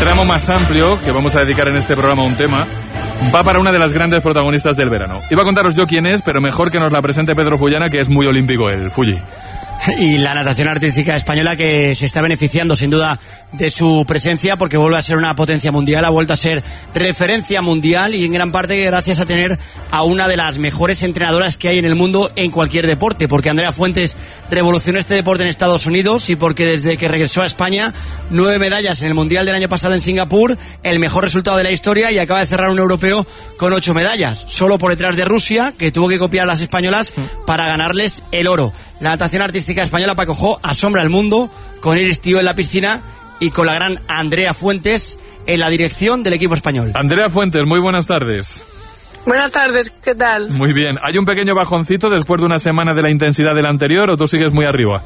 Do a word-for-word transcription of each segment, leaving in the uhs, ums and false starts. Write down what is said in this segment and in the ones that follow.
tramo más amplio, que vamos a dedicar en este programa a un tema, va para una de las grandes protagonistas del verano. Iba a contaros yo quién es, pero mejor que nos la presente Pedro Fullana, que es muy olímpico el Fulli. Y la natación artística española, que se está beneficiando sin duda de su presencia, porque vuelve a ser una potencia mundial, ha vuelto a ser referencia mundial, y en gran parte gracias a tener a una de las mejores entrenadoras que hay en el mundo en cualquier deporte, porque Andrea Fuentes revolucionó este deporte en Estados Unidos, y porque desde que regresó a España, nueve medallas en el Mundial del año pasado en Singapur, el mejor resultado de la historia, y acaba de cerrar un europeo con ocho medallas, solo por detrás de Rusia, que tuvo que copiar a las españolas para ganarles el oro. La natación artística española, Paco Jo, asombra al mundo, con Iris Tío en la piscina y con la gran Andrea Fuentes en la dirección del equipo español. Andrea Fuentes, muy buenas tardes. Buenas tardes, ¿qué tal? Muy bien. ¿Hay un pequeño bajoncito después de una semana de la intensidad del anterior o tú sigues muy arriba?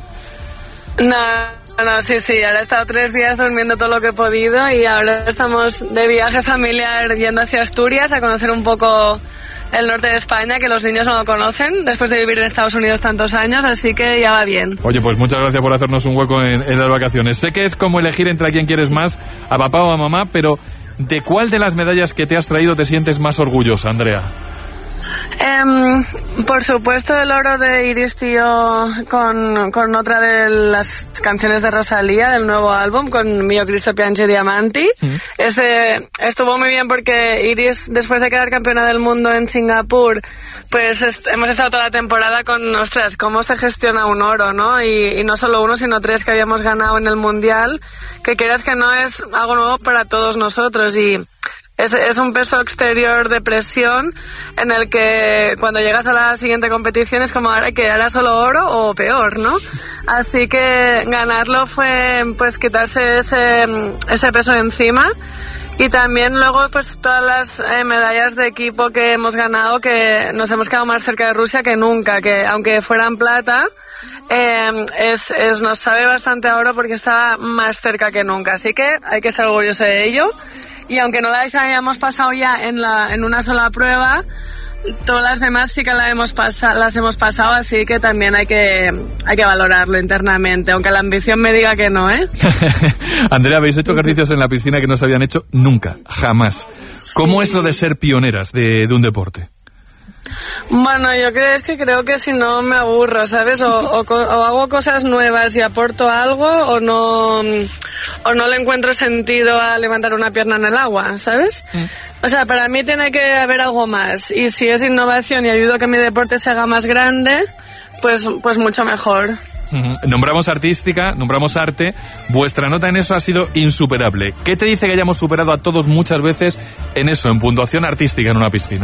No, no, sí, sí, ahora he estado tres días durmiendo todo lo que he podido y ahora estamos de viaje familiar yendo hacia Asturias a conocer un poco el norte de España, que los niños no lo conocen después de vivir en Estados Unidos tantos años, así que ya va bien. Oye, pues muchas gracias por hacernos un hueco en, en las vacaciones. Sé que es como elegir entre a quién quieres más, a papá o a mamá, pero ¿de cuál de las medallas que te has traído te sientes más orgullosa, Andrea? Um, por supuesto el oro de Iris Tío con, con otra de las canciones de Rosalía del nuevo álbum, con Mio Cristo Piange Diamanti. Mm. Ese estuvo muy bien porque Iris, después de quedar campeona del mundo en Singapur, pues est- hemos estado toda la temporada con, ostras, cómo se gestiona un oro, ¿no? Y, y no solo uno, sino tres que habíamos ganado en el Mundial, que quieras que no es algo nuevo para todos nosotros, y Es, es un peso exterior de presión en el que cuando llegas a la siguiente competición es como ahora que era solo oro o peor, ¿no? Así que ganarlo fue pues quitarse ese, ese peso encima. Y también luego pues todas las eh, medallas de equipo que hemos ganado, que nos hemos quedado más cerca de Rusia que nunca, que aunque fueran plata, eh, es, es nos sabe bastante a oro porque está más cerca que nunca. Así que hay que estar orgulloso de ello. Y aunque no las hayamos pasado ya en la en una sola prueba, todas las demás sí que las hemos pasado, las hemos pasado, así que también hay que hay que valorarlo internamente, aunque la ambición me diga que no, ¿eh? Andrea, habéis hecho ejercicios en la piscina que no se habían hecho nunca, jamás. ¿Cómo sí. es lo de ser pioneras de, de un deporte? Bueno, yo creo es que creo que si no me aburro, ¿sabes? O, o, o hago cosas nuevas y aporto algo, o no o no le encuentro sentido a levantar una pierna en el agua, ¿sabes? Mm. O sea, para mí tiene que haber algo más, y si es innovación y ayudo a que mi deporte se haga más grande, pues, pues mucho mejor. Uh-huh. Nombramos artística, nombramos arte. Vuestra nota en eso ha sido insuperable. ¿Qué te dice que hayamos superado a todos muchas veces en eso, en puntuación artística en una piscina?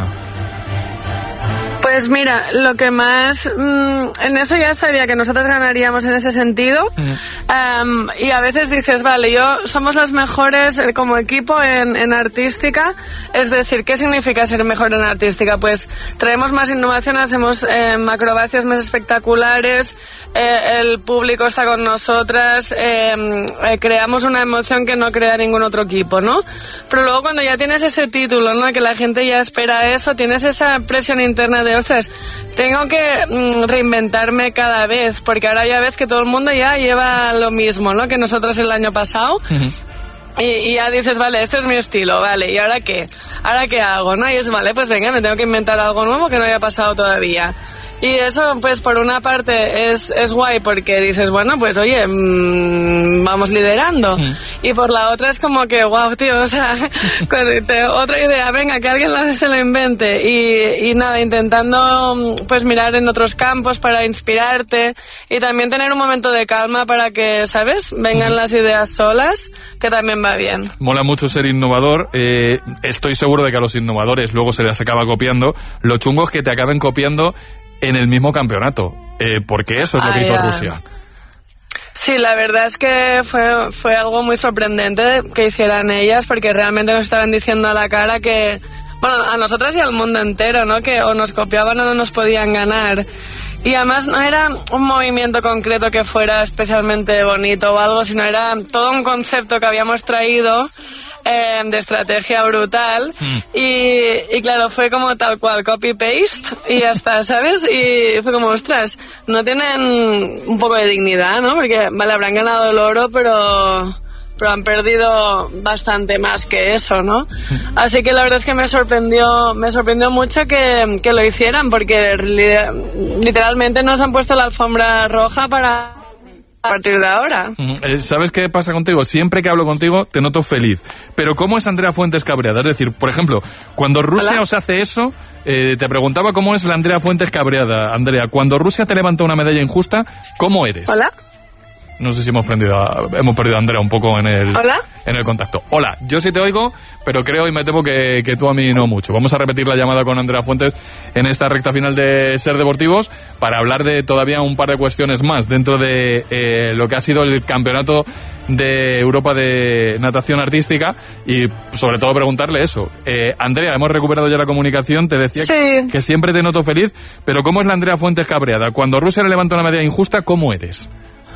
Pues mira, lo que más... Mmm, en eso ya sabía que nosotros ganaríamos en ese sentido. Mm. Um, y a veces dices, vale, yo somos las mejores como equipo en, en artística. Es decir, ¿qué significa ser mejor en artística? Pues traemos más innovación, hacemos eh, acrobacias más espectaculares, eh, el público está con nosotras, eh, eh, creamos una emoción que no crea ningún otro equipo, ¿no? Pero luego cuando ya tienes ese título, ¿no? Que la gente ya espera eso, tienes esa presión interna de, ostras, tengo que mm, reinventarme cada vez, porque ahora ya ves que todo el mundo ya lleva lo mismo, ¿no? Que nosotros el año pasado. Uh-huh. Y, y ya dices, vale, este es mi estilo, vale, ¿y ahora qué? ¿Ahora qué hago? ¿No? Y es, vale, pues venga, me tengo que inventar algo nuevo que no haya pasado todavía. Y eso, pues por una parte es, es guay porque dices, bueno, pues oye, mmm, vamos liderando. Mm. Y por la otra es como que, wow, tío, o sea, te, otra idea, venga, que alguien se lo invente. Y, y nada, intentando pues mirar en otros campos para inspirarte y también tener un momento de calma para que, ¿sabes? Vengan mm. las ideas solas, que también va bien. Mola mucho ser innovador. Eh, estoy seguro de que a los innovadores luego se les acaba copiando. Lo chungo es que te acaben copiando en el mismo campeonato, eh, porque eso es lo ah, que hizo yeah. Rusia. Sí, la verdad es que fue, fue algo muy sorprendente que hicieran ellas, porque realmente nos estaban diciendo a la cara que, bueno, a nosotras y al mundo entero, ¿no? Que o nos copiaban o no nos podían ganar. Y además no era un movimiento concreto que fuera especialmente bonito o algo, sino era todo un concepto que habíamos traído eh, de estrategia brutal. Mm. Y, y claro, fue como tal cual, copy-paste y ya está, ¿sabes? Y fue como, ostras, no tienen un poco de dignidad, ¿no? Porque, vale, habrán ganado el oro, pero... pero han perdido bastante más que eso, ¿no? Así que la verdad es que me sorprendió, me sorprendió mucho que, que lo hicieran, porque literalmente nos han puesto la alfombra roja para a partir de ahora. ¿Sabes qué pasa contigo? Siempre que hablo contigo te noto feliz. Pero ¿cómo es Andrea Fuentes cabreada? Es decir, por ejemplo, cuando Rusia Hola. os hace eso, eh, te preguntaba cómo es la Andrea Fuentes cabreada. Andrea, cuando Rusia te levanta una medalla injusta, ¿cómo eres? Hola. No sé si hemos perdido a, hemos perdido a Andrea un poco en el, ¿Hola? en el contacto. Hola, yo sí te oigo, pero creo y me temo que, que tú a mí no mucho. Vamos a repetir la llamada con Andrea Fuentes en esta recta final de Ser Deportivos para hablar de todavía un par de cuestiones más dentro de eh, lo que ha sido el campeonato de Europa de natación artística y sobre todo preguntarle eso. Eh, Andrea, hemos recuperado ya la comunicación, te decía sí. que, que siempre te noto feliz, pero ¿cómo es la Andrea Fuentes cabreada? Cuando Rusia le levanta una medalla injusta, ¿cómo eres?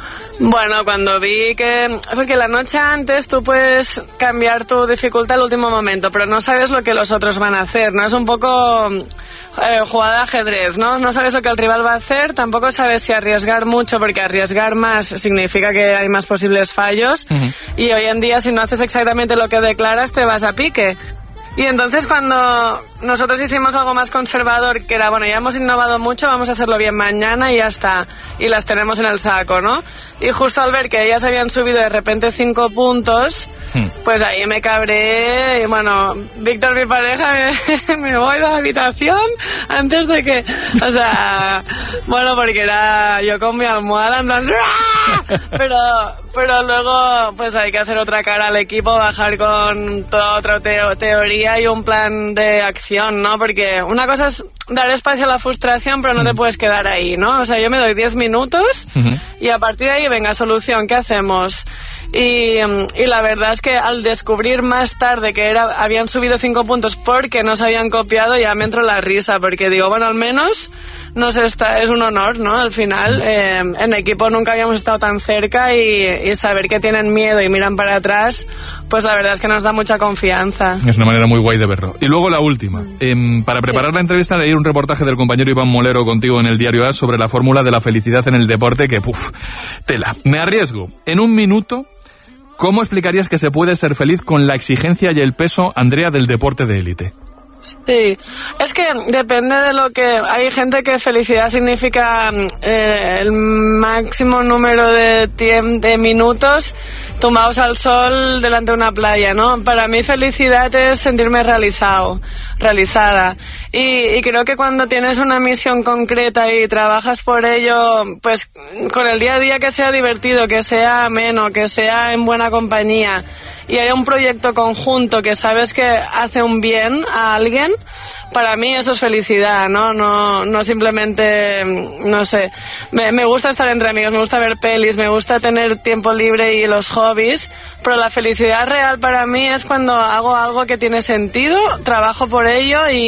Bueno, cuando vi que... Porque la noche antes tú puedes cambiar tu dificultad al último momento, pero no sabes lo que los otros van a hacer, ¿no? Es un poco eh, jugada de ajedrez, ¿no? No sabes lo que el rival va a hacer, tampoco sabes si arriesgar mucho, porque arriesgar más significa que hay más posibles fallos, uh-huh. y hoy en día si no haces exactamente lo que declaras te vas a pique. Y entonces cuando nosotros hicimos algo más conservador, que era, bueno, ya hemos innovado mucho, vamos a hacerlo bien mañana y ya está. Y las tenemos en el saco, ¿no? Y justo al ver que ellas habían subido de repente cinco puntos, hmm. pues ahí me cabré. Y bueno, Víctor, mi pareja, me, me voy de la habitación antes de que... O sea, bueno, porque era yo con mi almohada en plan... Pero, pero luego pues hay que hacer otra cara al equipo, bajar con toda otra teo- teoría y un plan de acción, ¿no? Porque una cosa es dar espacio a la frustración, pero no te puedes quedar ahí, ¿no? O sea, yo me doy diez minutos uh-huh. y a partir de ahí, venga, solución, ¿qué hacemos? Y, y la verdad es que al descubrir más tarde que era habían subido cinco puntos porque no se habían copiado, ya me entró la risa, porque digo, bueno, al menos nos está, es un honor, ¿no? Al final, eh, en equipo nunca habíamos estado tan cerca y, y saber que tienen miedo y miran para atrás, pues la verdad es que nos da mucha confianza. Es una manera muy guay de verlo. Y luego la última. Eh, para preparar sí. la entrevista leí un reportaje del compañero Iván Molero contigo en el Diario A sobre la fórmula de la felicidad en el deporte que, puf, tela. Me arriesgo. En un minuto, ¿cómo explicarías que se puede ser feliz con la exigencia y el peso, Andrea, del deporte de élite? Sí, es que depende de lo que... Hay gente que felicidad significa eh, el máximo número de, tiemp- de minutos tumbados al sol delante de una playa, ¿no? Para mí felicidad es sentirme realizado, realizada. Y, y creo que cuando tienes una misión concreta y trabajas por ello, pues con el día a día que sea divertido, que sea ameno, que sea en buena compañía, y hay un proyecto conjunto que sabes que hace un bien a alguien, para mí eso es felicidad, ¿no? No, no simplemente, no sé, me, me gusta estar entre amigos, me gusta ver pelis, me gusta tener tiempo libre y los hobbies, pero la felicidad real para mí es cuando hago algo que tiene sentido, trabajo por ello y,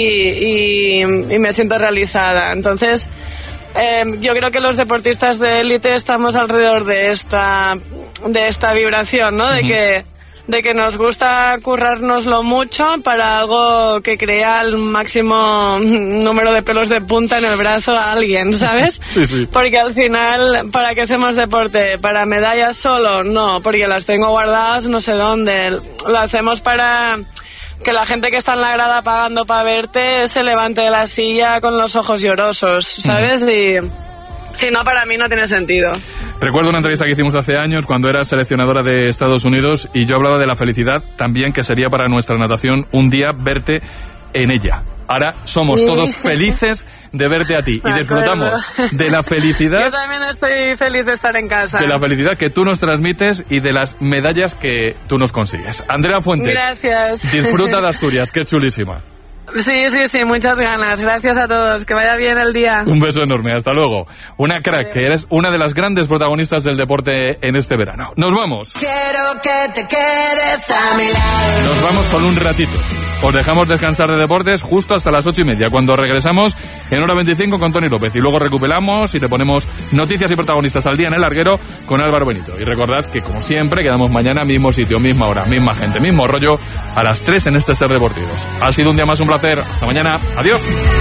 y, y me siento realizada. Entonces, Eh, yo creo que los deportistas de élite estamos alrededor de esta de esta vibración, ¿no? De que de que nos gusta currárnoslo mucho para algo que crea el máximo número de pelos de punta en el brazo a alguien, ¿sabes? Sí, sí. Porque al final, ¿para qué hacemos deporte? ¿Para medallas solo? No, porque las tengo guardadas no sé dónde. Lo hacemos para que la gente que está en la grada pagando para verte se levante de la silla con los ojos llorosos, ¿sabes? Y si no, para mí no tiene sentido. Recuerdo una entrevista que hicimos hace años cuando eras seleccionadora de Estados Unidos y yo hablaba de la felicidad también que sería para nuestra natación un día verte en ella. Ahora somos sí. todos felices de verte a ti y disfrutamos de la felicidad. Yo también estoy feliz de estar en casa. De la felicidad que tú nos transmites y de las medallas que tú nos consigues. Andrea Fuentes. Gracias. Disfruta de Asturias, que es chulísima. Sí, sí, sí, muchas ganas. Gracias a todos. Que vaya bien el día. Un beso enorme. Hasta luego. Una crack, que eres una de las grandes protagonistas del deporte en este verano. Nos vamos. Quiero que te quedes a mi lado. Nos vamos solo un ratito. Os dejamos descansar de deportes justo hasta las ocho y media, cuando regresamos en hora veinticinco con Tony López. Y luego recuperamos y te ponemos noticias y protagonistas al día en el larguero con Álvaro Benito. Y recordad que, como siempre, quedamos mañana mismo sitio, misma hora, misma gente, mismo rollo, a las tres en este Ser Deportivos. Ha sido un día más un placer. Hasta mañana. Adiós.